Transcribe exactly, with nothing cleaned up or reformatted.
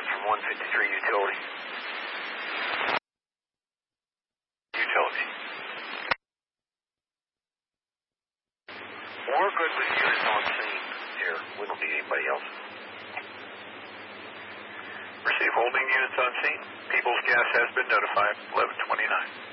from one fifty-three utility. Utility. We're good with units on scene here. We don't need anybody else. Receive holding units on scene. People's Gas has been notified. eleven twenty-nine.